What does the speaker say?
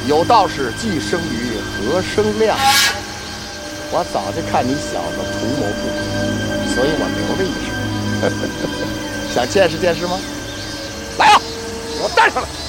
有道是既生瑜，何生亮。我早就看你小子图谋不轨，所以我留了一手。想见识见识吗？来啊，给我带上来！